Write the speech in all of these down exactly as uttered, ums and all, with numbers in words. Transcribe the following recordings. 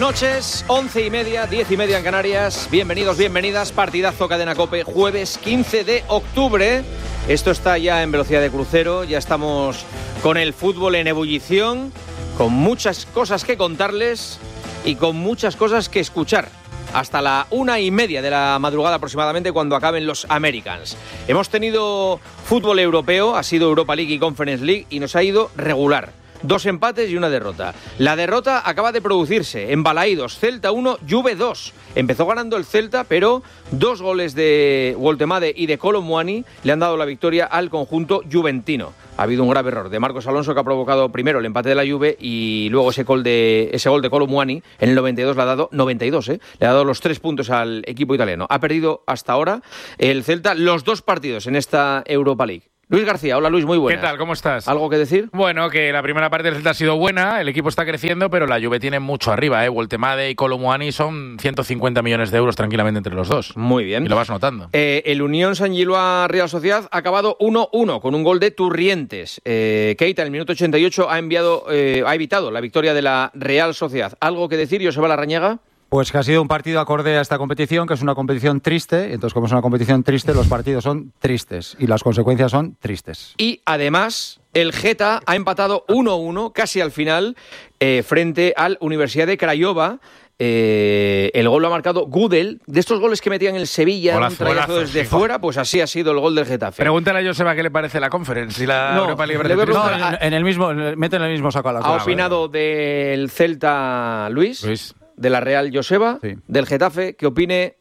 noches, once y media, diez y media en Canarias. Bienvenidos, bienvenidas. Partidazo Cadena COPE, jueves quince de octubre. Esto está ya en velocidad de crucero. Ya estamos con el fútbol en ebullición, con muchas cosas que contarles y con muchas cosas que escuchar. Hasta la una y media de la madrugada aproximadamente, cuando acaben los Americans. Hemos tenido fútbol europeo, ha sido Europa League y Conference League, y nos ha ido regular. Dos empates y una derrota. La derrota acaba de producirse en Balaídos. Celta uno, Juve dos. Empezó ganando el Celta, pero dos goles de Woltemade y de Kolo Muani le han dado la victoria al conjunto juventino. Ha habido un grave error de Marcos Alonso, que ha provocado primero el empate de la Juve, y luego ese gol de ese gol de Kolo Muani en el noventa y dos le ha dado noventa y dos, ¿eh? Le ha dado los tres puntos al equipo italiano. Ha perdido hasta ahora el Celta los dos partidos en esta Europa League. Luis García, hola Luis, muy buenas. ¿Qué tal? ¿Cómo estás? ¿Algo que decir? Bueno, que la primera parte del Celta ha sido buena, el equipo está creciendo, pero la Juve tiene mucho arriba, ¿eh? Woltemade y Kolo Muani son ciento cincuenta millones de euros tranquilamente entre los dos. Muy bien. Y lo vas notando. Eh, el Unión San Giloa Real Sociedad ha acabado uno uno con un gol de Turrientes. Eh, Keita en el minuto ochenta y ocho ha enviado, eh, ha evitado la victoria de la Real Sociedad. ¿Algo que decir, Joseba Larrañaga? Pues que ha sido un partido acorde a esta competición, que es una competición triste. Entonces, como es una competición triste, los partidos son tristes y las consecuencias son tristes. Y además, el Geta ha empatado uno uno casi al final eh, frente al Universidad de Craiova. Eh, el gol lo ha marcado Gudel. De estos goles que metían el Sevilla, golazo, un trayazo golazo, desde sí. fuera, pues así ha sido el gol del Getafe. Pregúntale a Joseba qué le parece la Conference y la No, Europa League. le voy a No, preguntar- en, en el mismo, meten en el mismo saco a las Ha dos. opinado del Celta Luis, Luis. de la Real Joseba, Sí. del Getafe, que opine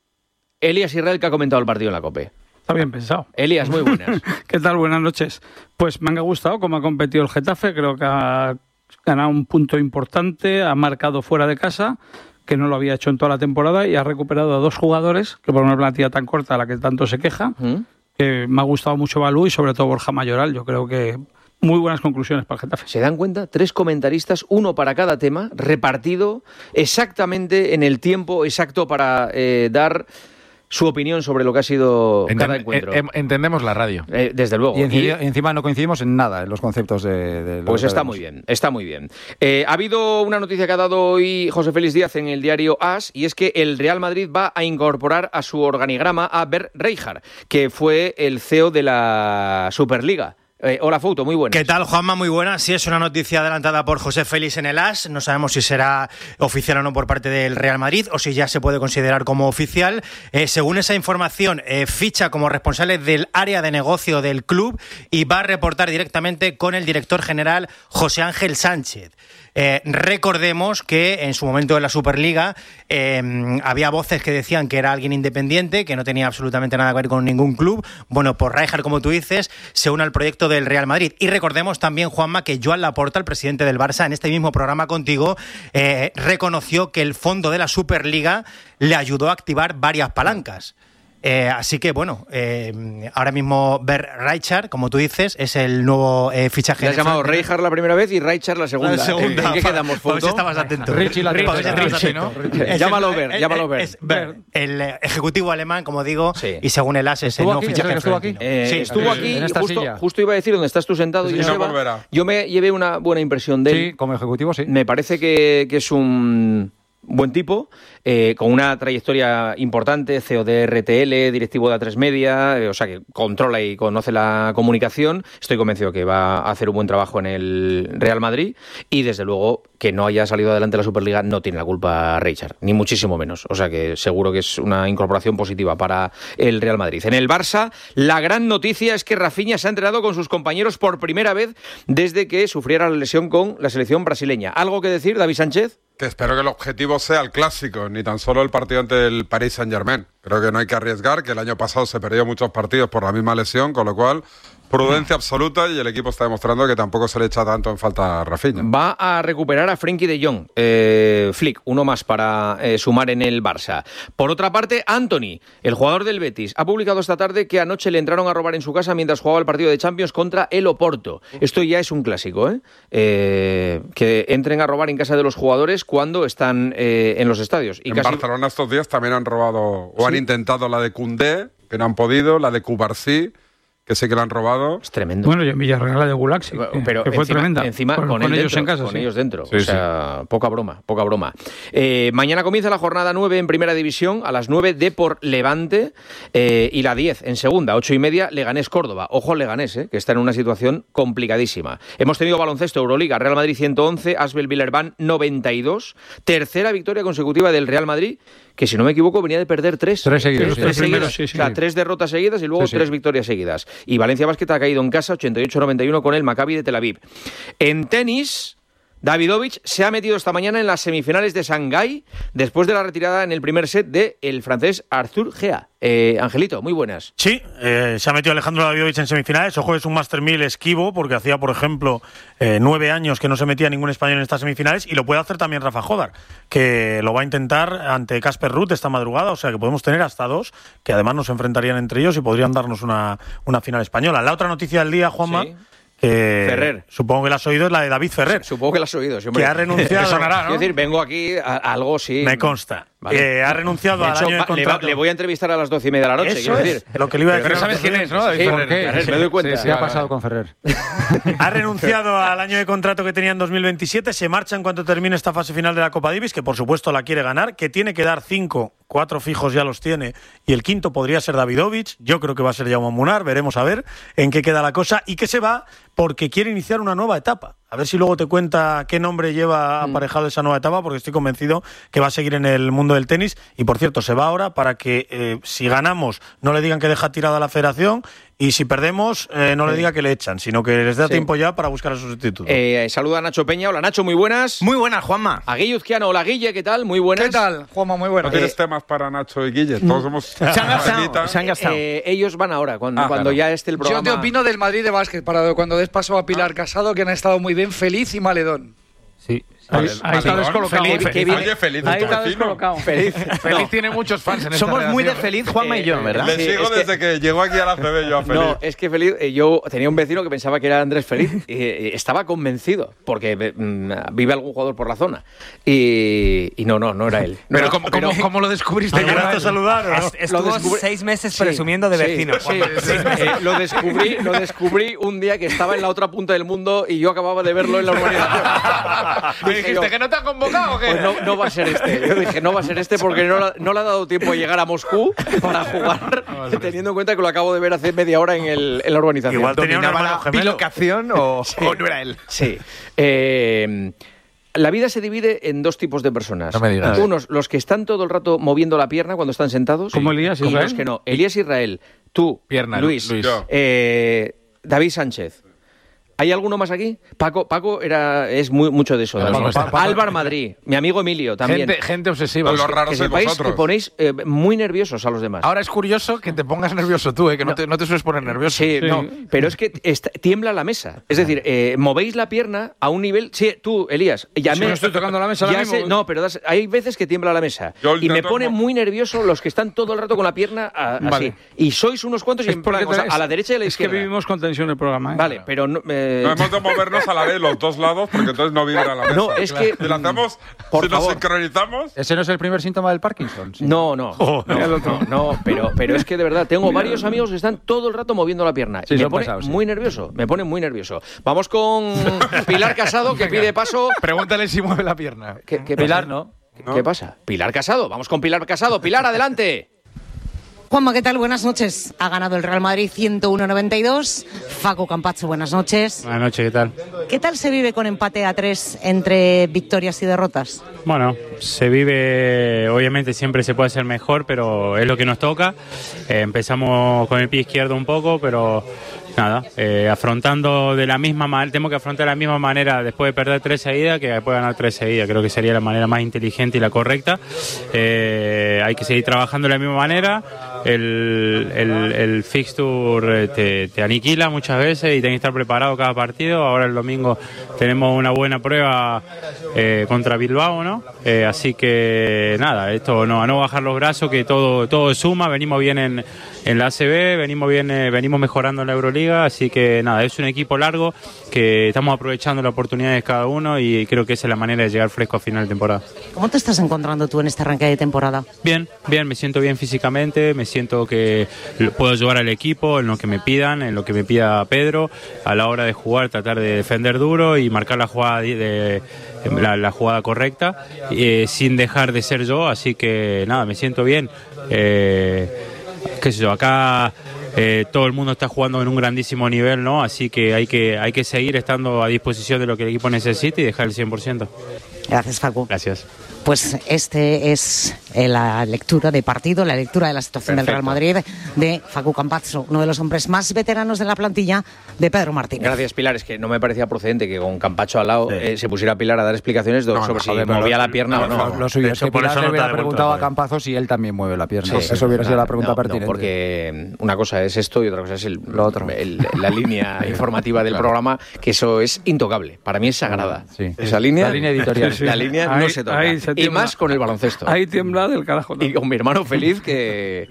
Elías Israel, que ha comentado el partido en la COPE. Está bien pensado. Elías, muy buenas. ¿Qué tal? Buenas noches. Pues me ha gustado cómo ha competido el Getafe. Creo que ha ganado un punto importante, ha marcado fuera de casa, que no lo había hecho en toda la temporada, y ha recuperado a dos jugadores, que por una plantilla tan corta a la que tanto se queja, ¿Mm? que me ha gustado mucho Balú y sobre todo Borja Mayoral. Yo creo que muy buenas conclusiones para el Getafe. ¿Se dan cuenta? Tres comentaristas, uno para cada tema, repartido exactamente en el tiempo exacto para eh, dar su opinión sobre lo que ha sido cada Enten- encuentro. eh, eh, entendemos la radio. Eh, desde luego. Y encima, Y- encima no coincidimos en nada en los conceptos de... de lo Pues que está vemos. muy bien, está muy bien. Eh, ha habido una noticia que ha dado hoy José Félix Díaz en el diario AS, y es que el Real Madrid va a incorporar a su organigrama a Bernd Rijkaard, que fue el C E O de la Superliga. Eh, hola, Fouto, muy buenas. ¿Qué tal, Juanma? Muy buenas. Sí, es una noticia adelantada por José Félix en el AS. No sabemos si será oficial o no por parte del Real Madrid, o si ya se puede considerar como oficial. Eh, según esa información, eh, ficha como responsable del área de negocio del club y va a reportar directamente con el director general José Ángel Sánchez. Eh, recordemos que en su momento de la Superliga eh, había voces que decían que era alguien independiente, que no tenía absolutamente nada que ver con ningún club. Bueno, pues Rijkaard, como tú dices, se une al proyecto del Real Madrid. Y recordemos también, Juanma, que Joan Laporta, el presidente del Barça, en este mismo programa contigo, eh, reconoció que el fondo de la Superliga le ayudó a activar varias palancas. Eh, así que, bueno, eh, ahora mismo Bernd Rijkaard, como tú dices, es el nuevo eh, fichaje. Le has de llamado Frankfurt. Rijkaard la primera vez y Rijkaard la segunda. La segunda. ¿En qué Para- quedamos, para ver si Fouto? estabas atento. Richie la Para ver si tercera. estabas atento. Richie, ¿no? Es Llámalo el- Bernd, es- llámalo es- Bernd. es Bernd, el eh, ejecutivo alemán, como digo, Sí. y según el A S es el ¿Estuvo nuevo aquí? fichaje. ¿Es el que estuvo aquí? Eh, Sí, estuvo en aquí, esta justo, silla. justo iba a decir donde estás tú sentado, Sí, Joseba. no volverá. Yo me llevé una buena impresión de él. Sí, como ejecutivo, sí. Me parece que, que es un buen tipo, eh, con una trayectoria importante, C E O de R T L, directivo de A tres Media, eh, o sea que controla y conoce la comunicación. Estoy convencido que va a hacer un buen trabajo en el Real Madrid, y desde luego que no haya salido adelante la Superliga no tiene la culpa Rijkaard, ni muchísimo menos. O sea que seguro que es una incorporación positiva para el Real Madrid. En el Barça, la gran noticia es que Rafinha se ha entrenado con sus compañeros por primera vez desde que sufriera la lesión con la selección brasileña. ¿Algo que decir, David Sánchez? Que espero que el objetivo sea el clásico, ni tan solo el partido ante el Paris Saint-Germain. Creo que no hay que arriesgar, que el año pasado se perdió muchos partidos por la misma lesión, con lo cual prudencia absoluta, y el equipo está demostrando que tampoco se le echa tanto en falta a Rafinha. Va a recuperar a Frenkie de Jong, eh, Flick, uno más para eh, sumar en el Barça. Por otra parte, Anthony, el jugador del Betis, ha publicado esta tarde que anoche le entraron a robar en su casa mientras jugaba el partido de Champions contra el Oporto. Esto ya es un clásico, ¿eh? Eh, que entren a robar en casa de los jugadores cuando están eh, en los estadios. Y en casi... Barcelona estos días también han robado, o han ¿Sí? intentado la de Koundé, que no han podido, la de Cubarsí, que sé que la han robado. Es tremendo. Bueno, y en Villarreal la de Gulaxi, que, pero que fue encima, tremenda. Encima con, con, con él ellos dentro, en casa. con sí. ellos dentro. Sí, o sea, poca broma, poca broma. Eh, mañana comienza la jornada nueve en Primera División, a las nueve Depor Levante eh, y la diez en Segunda, ocho y media Leganés Córdoba. Ojo al Leganés, eh, que está en una situación complicadísima. Hemos tenido baloncesto, Euroliga, Real Madrid ciento once, Asbel Villerban noventa y dos. Tercera victoria consecutiva del Real Madrid, que si no me equivoco venía de perder tres. Tres seguidos. Tres, tres sí. seguidas. Sí, sí. O sea, tres derrotas seguidas y luego Sí, sí. tres victorias seguidas. Y Valencia Basket ha caído en casa ochenta y ocho noventa y uno con el Maccabi de Tel Aviv. En tenis, Davidovich se ha metido esta mañana en las semifinales de Shanghái después de la retirada en el primer set del francés Arthur Gea. Eh, Angelito, muy buenas. Sí, eh, se ha metido Alejandro Davidovich en semifinales. Ojo, es un Master mil esquivo, porque hacía, por ejemplo, eh, nueve años que no se metía ningún español en estas semifinales, y lo puede hacer también Rafa Jodar, que lo va a intentar ante Casper Ruud esta madrugada, o sea que podemos tener hasta dos, que además nos enfrentarían entre ellos y podrían darnos una, una final española. La otra noticia del día, Juanma, Sí. que Ferrer. supongo que la has oído, es la de David Ferrer, Supongo que lo has oído. Sí, hombre. que ha renunciado. Te sonará, ¿no? Quiero decir, vengo aquí a, a algo, sí. Me consta. Vale. Eh, ha renunciado De al hecho, año de va- le, va- contrato. le voy a entrevistar a las doce y media de la noche, Eso quiero es decir. lo que le iba a decir. Pero sabes quién es, ¿no? David Sí, Ferrer. Ferrer, me doy cuenta. Sí, sí, ¿Qué ha vale, pasado vale. con Ferrer? Ha renunciado al año de contrato que tenía en dos mil veintisiete, se marcha en cuanto termine esta fase final de la Copa Davis, que por supuesto la quiere ganar, que tiene que dar cinco, cuatro fijos ya los tiene, y el quinto podría ser Davidovich. Yo creo que va a ser Jaume Munar, veremos a ver en qué queda la cosa, y que se va porque quiere iniciar una nueva etapa. A ver si luego te cuenta qué nombre lleva aparejado esa nueva etapa, porque estoy convencido que va a seguir en el mundo del tenis. Y por cierto, se va ahora para que eh, si ganamos no le digan que deja tirada a la federación, y si perdemos eh, no le diga que le echan, sino que les da Sí. tiempo ya para buscar a su sustituto. Eh, saluda a Nacho Peña. Hola, Nacho, muy buenas. Muy buenas, Juanma. A Guille Uzquiano. Hola, Guille, ¿qué tal? Muy buenas. ¿Qué tal, Juanma? Muy ¿No buenas. tienes temas para Nacho y Guille? Todos somos... Se han gastado, Paquita. se han gastado. Eh, ellos van ahora, cuando, Ah, cuando claro. ya esté el programa. Yo te opino del Madrid de básquet, para cuando des paso a Pilar Casado, que han estado muy bien, Feliz y Maledón. Sí. Ahí, Vale, ahí está vale. descolocado. Feliz, Qué bien. Oye, feliz Ahí tu está vecino. descolocado. Feliz. Feliz tiene muchos fans en esta Somos muy de redacción. Feliz, Juanma y yo, ¿verdad? Le Sí, sigo es que- desde que llegó aquí a la C B yo a Feliz. No, es que Feliz, eh, yo tenía un vecino que pensaba que era Andrés Feliz y eh, estaba convencido, porque mm, vive algún jugador por la zona. Y, y no, no, no era él. No Pero era- ¿cómo, cómo, cómo lo descubriste? ¿Te llegaste a saludar o no? Est- Estuvo Lo descubrí- seis meses Sí, presumiendo de sí, vecino. sí, sí. Eh, lo, descubrí, lo descubrí un día que estaba en la otra punta del mundo y yo acababa de verlo en la urbanización. ¿Me Dije dijiste yo, que no te han convocado o qué? pues no, no va a ser este. Yo dije, no va a ser este porque no, la- no le ha dado tiempo a llegar a Moscú para jugar, teniendo en cuenta que lo acabo de ver hace media hora en, el, en la urbanización. Igual tenía un ¿Dominaba hermano la gemelo. bilocación o, o no era él? Sí. Eh, la vida se divide en dos tipos de personas. No me digas. Unos, los que están todo el rato moviendo la pierna cuando están sentados. Como Elías y Israel. los que no. Elías Israel, tú, Pierna, Luis, Luis. Yo. eh, David Sánchez. ¿Hay alguno más aquí? Paco, Paco era, es muy, mucho de eso. Paco David. está. Álvar Madrid, mi amigo Emilio también. Gente, gente obsesiva. Los Que- raros que sois sepáis vosotros. que ponéis eh, muy nerviosos a los demás. Ahora es curioso que te pongas nervioso tú, ¿eh? Que no, te, no te sueles poner nervioso. Sí, Sí. no, pero es que está- tiembla la mesa. Es decir, eh, movéis la pierna a un nivel. Sí, tú, Elías. Ya Si me, no estoy tocando la mesa ahora ya mismo. sé- no, pero das- hay veces que tiembla la mesa. Yo Y me intento pone mo- muy nervioso los que están todo el rato con la pierna a- así. Vale. Y sois unos cuantos y Es en plan, porque o sea, a la derecha y a la es que izquierda. vivimos con tensión el programa. ¿eh? Vale, pero no. eh, No hemos de movernos a la vez los dos lados porque entonces no vibra la mesa. No, es que- Si lo hacemos, Por si nos favor. sincronizamos... ¿Ese no es el primer síntoma del Parkinson? Sí. No, no, no, no, no, pero, pero es que de verdad, tengo varios amigos que están todo el rato moviendo la pierna. Sí, y me son pone pesados, sí. muy nervioso, me pone muy nervioso. Vamos con Pilar Casado, que pide paso. Pregúntale si mueve la pierna. ¿Qué, qué Pilar, pasa? ¿no? ¿Qué, qué pasa? Pilar Casado, vamos con Pilar Casado. Pilar, adelante. Juanma, ¿qué tal? Buenas noches. Ha ganado el Real Madrid ciento uno a noventa y dos. Facu Campacho, buenas noches. Buenas noches, ¿qué tal? ¿Qué tal se vive con empate a tres entre victorias y derrotas? Bueno, se vive, obviamente siempre se puede hacer mejor, pero es lo que nos toca. Eh, empezamos con el pie izquierdo un poco, pero nada, eh, afrontando de la misma manera, tenemos que afrontar de la misma manera después de perder tres seguidas que después de ganar tres seguidas. Creo que sería la manera más inteligente y la correcta. Eh, hay que seguir trabajando de la misma manera. El, el, el fixture te, te aniquila muchas veces y tenés que estar preparado cada partido. Ahora el domingo tenemos una buena prueba eh, contra Bilbao, ¿no? Eh, así que nada, esto no, a no bajar los brazos, que todo, todo suma. Venimos bien en, en la A C B, venimos bien, eh, venimos mejorando en la Euroliga, así que nada, es un equipo largo que estamos aprovechando las oportunidades cada uno y creo que esa es la manera de llegar fresco a final de temporada. ¿Cómo te estás encontrando tú en este arranque de temporada? Bien, bien, me siento bien físicamente, me siento que puedo ayudar al equipo en lo que me pidan, en lo que me pida Pedro, a la hora de jugar, tratar de defender duro y marcar la jugada de, de la, la jugada correcta, eh, sin dejar de ser yo, así que nada, me siento bien. Eh, qué sé yo, acá eh, todo el mundo está jugando en un grandísimo nivel, ¿no? Así que hay que hay que seguir estando a disposición de lo que el equipo necesite y dejar el cien por ciento. Gracias, Facu. Gracias. Pues este es eh, la lectura de partido, la lectura de la situación Perfecto. del Real Madrid de Facu Campazzo, uno de los hombres más veteranos de la plantilla de Pedro Martínez. Gracias, Pilar. Es que no me parecía procedente que con Campacho al lado sí. eh, se pusiera Pilar a dar explicaciones de, no, sobre no, si joder, movía lo, la pierna no, o no. no, Lo suyo es que Pilar le hubiera preguntado a Campazzo si él también mueve la pierna. Sí, eso hubiera sido la pregunta no, pertinente. No, porque una cosa es esto y otra cosa es el, lo otro. El, la línea informativa del claro. programa, que eso es intocable. Para mí es sagrada. Sí. Esa línea, la línea editorial. La línea ahí, no se toca. Se y más con el baloncesto. Ahí tiembla del carajo. ¿no? Y con mi hermano feliz que...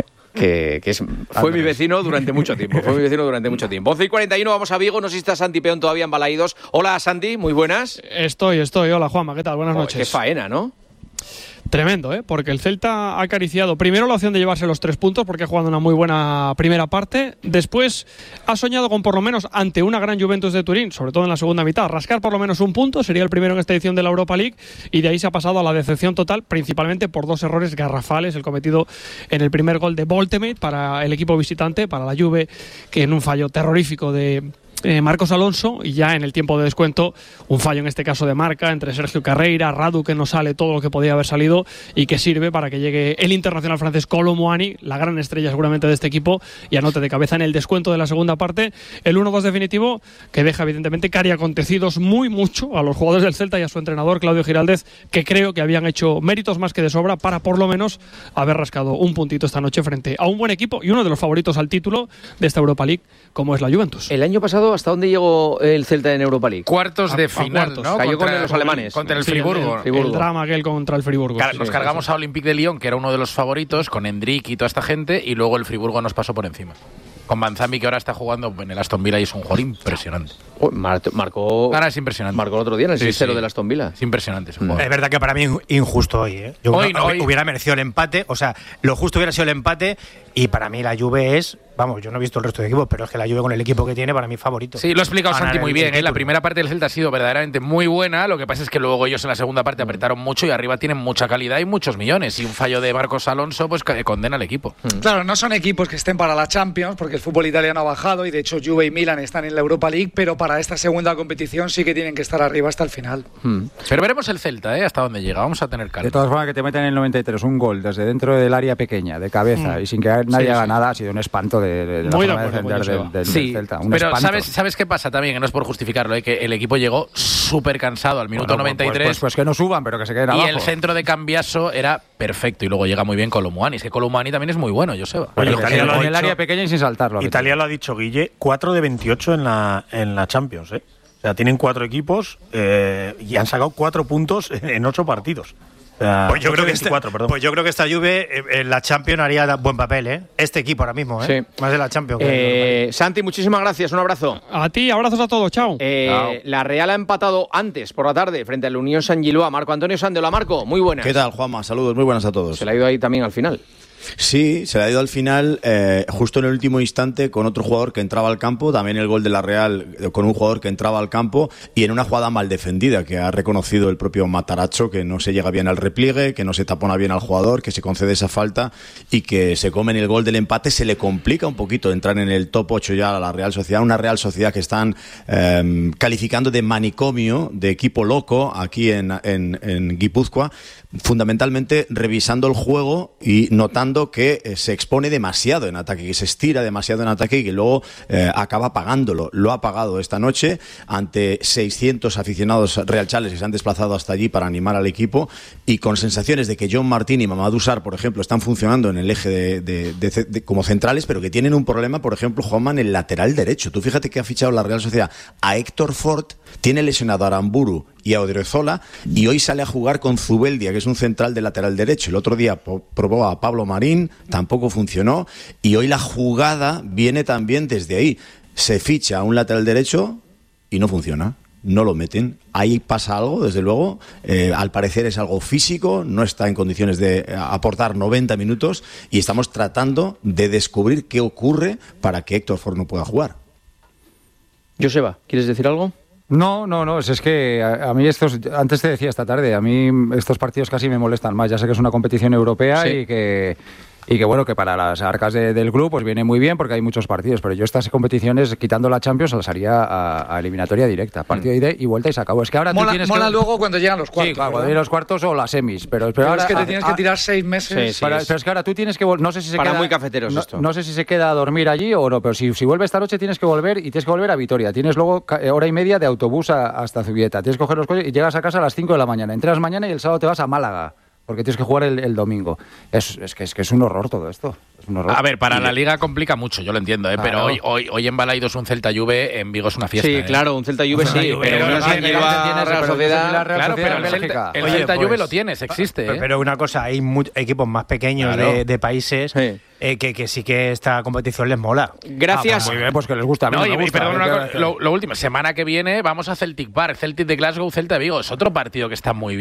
Que, que es, fue mi vecino durante mucho tiempo. Fue mi vecino durante mucho tiempo. once y cuarenta y uno, vamos a Vigo. No sé si está Santi Peón todavía en Balaídos. Hola, Santi, muy buenas. Estoy, estoy. Hola, Juanma, ¿qué tal? Buenas oh, noches. Qué faena, ¿no? Tremendo, ¿eh? Porque el Celta ha acariciado primero la opción de llevarse los tres puntos porque ha jugado una muy buena primera parte. Después ha soñado con por lo menos ante una gran Juventus de Turín, sobre todo en la segunda mitad, rascar por lo menos un punto. Sería el primero en esta edición de la Europa League y de ahí se ha pasado a la decepción total, principalmente por dos errores garrafales. El cometido en el primer gol de Voltemate para el equipo visitante, para la Juve, que en un fallo terrorífico de... Eh, Marcos Alonso, y ya en el tiempo de descuento un fallo en este caso de marca entre Sergio Carreira, Radu, que no sale todo lo que podía haber salido y que sirve para que llegue el internacional francés Kolo Muani, la gran estrella seguramente de este equipo, y anote de cabeza en el descuento de la segunda parte el uno dos definitivo, que deja evidentemente cari acontecidos muy mucho a los jugadores del Celta y a su entrenador Claudio Giraldez, que creo que habían hecho méritos más que de sobra para por lo menos haber rascado un puntito esta noche frente a un buen equipo y uno de los favoritos al título de esta Europa League, como es la Juventus. El año pasado, ¿hasta dónde llegó el Celta en Europa League? Cuartos de a, final, a cuartos. ¿no? Cayó contra, con los alemanes. Contra el sí, Friburgo. El, Friburgo. El drama aquel contra el Friburgo. Claro, sí, nos sí, cargamos sí. a Olympique de Lyon, que era uno de los favoritos, con Endrick y toda esta gente, y luego el Friburgo nos pasó por encima. Con Banzami, que ahora está jugando en el Aston Villa y es un jugador impresionante. Oh, mar marcó, ahora es impresionante. Marcó el otro día en el sí, seis cero sí. del Aston Villa. Es impresionante ese mm. jugador. Es verdad que para mí es injusto hoy, ¿eh? Yo hoy, no, no, hoy hubiera merecido el empate. O sea, lo justo hubiera sido el empate. Y para mí la Juve es... Vamos, yo no he visto el resto de equipos, pero es que la Juve con el equipo que tiene para mí es favorito. Sí, lo ha explicado Santi muy bien, ¿eh? La primera parte del Celta ha sido verdaderamente muy buena. Lo que pasa es que luego ellos en la segunda parte apretaron mucho y arriba tienen mucha calidad y muchos millones. Y un fallo de Marcos Alonso pues condena al equipo. Claro, no son equipos que estén para la Champions, porque el fútbol italiano ha bajado y de hecho Juve y Milan están en la Europa League, pero para esta segunda competición sí que tienen que estar arriba hasta el final. Hmm. Pero veremos el Celta, ¿eh? Hasta dónde llega. Vamos a tener calma. De todas formas, que te meten en el noventa y tres un gol desde dentro del área pequeña, de cabeza, hmm. y sin que nadie sí, haga sí. nada, ha sido un espanto de, de, de la forma de defender del, del, sí, del Celta. Un pero espanto. ¿sabes, ¿sabes qué pasa también? Que no es por justificarlo, ¿eh? Que el equipo llegó súper cansado al minuto bueno, noventa y tres. Pues, pues, pues que no suban, pero que se queden y abajo. Y el centro de Cambiaso era perfecto. Y luego llega muy bien Kolo Muani. Es que Kolo Muani también es muy bueno, Joseba. Oye, Italia lo en el área pequeña y sin saltarlo. Italia lo ha dicho Guille, cuatro de veintiocho en la, en la Champions, ¿eh? O sea, tienen cuatro equipos eh, y han sacado cuatro puntos en ocho partidos. O sea, pues, yo creo que veinticuatro, este, pues yo creo que esta Juve en la Champions haría buen papel, ¿eh? Este equipo ahora mismo, ¿eh? Sí. Más de la Champions. Eh, Santi, muchísimas gracias. Un abrazo. A ti, abrazos a todos. Chao. Eh, Chao. La Real ha empatado antes, por la tarde, frente al Unión San Giloa. Marco Antonio Sandola. Marco, muy buenas. ¿Qué tal, Juanma? Saludos, muy buenas a todos. Se le ha ido ahí también al final. Sí, se le ha ido al final, eh, justo en el último instante, con otro jugador que entraba al campo, también el gol de la Real eh, con un jugador que entraba al campo y en una jugada mal defendida, que ha reconocido el propio Matarazzo, que no se llega bien al repliegue, que no se tapona bien al jugador, que se concede esa falta y que se come en el gol del empate. Se le complica un poquito entrar en el top ocho ya a la Real Sociedad, una Real Sociedad que están eh, calificando de manicomio, de equipo loco aquí en, en, en Guipúzcoa, fundamentalmente revisando el juego y notando que eh, se expone demasiado en ataque, que se estira demasiado en ataque y que luego eh, acaba pagándolo. Lo ha pagado esta noche ante seiscientos aficionados realchales que se han desplazado hasta allí para animar al equipo y con sensaciones de que John Martín y Mamadou Sarr, por ejemplo, están funcionando en el eje de, de, de, de, de, como centrales, pero que tienen un problema, por ejemplo, Juanma, en el lateral derecho. Tú fíjate que ha fichado la Real Sociedad a Héctor Ford, tiene lesionado a Aramburu y a Odriozola y hoy sale a jugar con Zubeldia, que es un central de lateral derecho. El otro día probó a Pablo Marín, tampoco funcionó y hoy la jugada viene también desde ahí. Se ficha a un lateral derecho y no funciona. no lo meten. Ahí pasa algo, desde luego. Eh, al parecer es algo físico, no está en condiciones de aportar noventa minutos y estamos tratando de descubrir qué ocurre para que Héctor Ford no pueda jugar. Joseba, ¿quieres decir algo? No, no, no, es que a, a mí estos, antes te decía esta tarde, a mí estos partidos casi me molestan más. Ya sé que es una competición europea sí. y que... Y que bueno, que para las arcas de, del club pues viene muy bien porque hay muchos partidos, pero yo estas competiciones, quitando la Champions, las haría a, a eliminatoria directa, partido mm. ida y vuelta y se acabó. Es que ahora mola, tú tienes mola que... luego cuando llegan los cuartos. Sí, claro, cuando llegan los cuartos o las semis, pero, pero, pero ahora, es que te a, tienes a, que tirar seis meses. Sí, sí, para, pero es que ahora tú tienes que no sé si se para queda, muy cafeteros no, esto. No sé si se queda a dormir allí o no, pero si, si vuelve esta noche tienes que volver y tienes que volver a Vitoria. Tienes luego hora y media de autobús a, hasta Zubieta. Tienes que coger los coches y llegas a casa a las cinco de la mañana. Entras mañana y el sábado te vas a Málaga. Porque tienes que jugar el, el domingo. Es, es, que, es que es un horror todo esto. Es un horror. A ver, para y la Liga complica mucho, yo lo entiendo, ¿eh? Claro. Pero hoy, hoy, hoy en Balaidos un Celta Juve, en Vigo es una fiesta. Sí, ¿eh? claro, un Celta Juve sí, pero no se lleva Real Sociedad. Claro, pero el Celta, el Oye, Celta pues, Juve lo tienes, existe. Pero, ¿eh? pero una cosa, hay muy, equipos más pequeños claro. de, de países sí. eh, que, que sí que esta competición les mola. Gracias. Ah, pues muy bien, pues que les gusta. A mí no, no me y, gusta, perdón, ¿eh? una, lo, lo último, semana que viene vamos a Celtic Park, Celtic de Glasgow, Celta de Vigo. Es otro partido que está muy bien.